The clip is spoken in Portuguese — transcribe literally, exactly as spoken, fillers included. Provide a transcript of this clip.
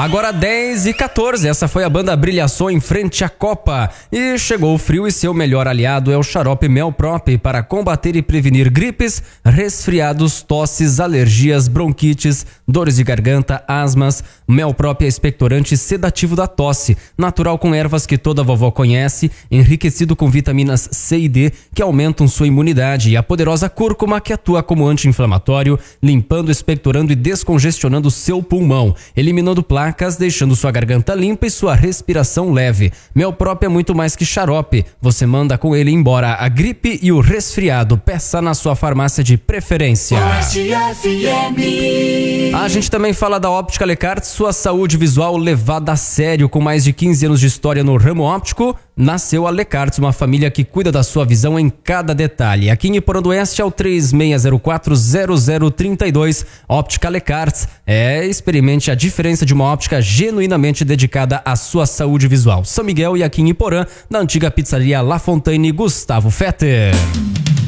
Agora dez e quatorze, essa foi a banda Brilhaçou em frente à Copa. E chegou o frio e seu melhor aliado é o xarope Melprop para combater e prevenir gripes, resfriados, tosses, alergias, bronquites, dores de garganta, asmas. Melprop é expectorante sedativo da tosse, natural com ervas que toda vovó conhece, enriquecido com vitaminas C e D que aumentam sua imunidade, e a poderosa cúrcuma que atua como anti-inflamatório, limpando, expectorando e descongestionando seu pulmão, eliminando placas, deixando sua garganta limpa e sua respiração leve. Melprop é muito mais que xarope. Você manda com ele embora a gripe e o resfriado. Peça na sua farmácia de preferência. A gente também fala da Óptica Lecarte, sua saúde visual levada a sério. Com mais de quinze anos de história no ramo óptico, nasceu a Lecarte, uma família que cuida da sua visão em cada detalhe. Aqui em Iporã do Oeste é o três seis zero quatro zero zero três dois. Óptica Lecarte. É, experimente a diferença de uma óptica genuinamente dedicada à sua saúde visual. São Miguel e aqui em Iporã, na antiga pizzaria La Fontaine, Gustavo Fetter.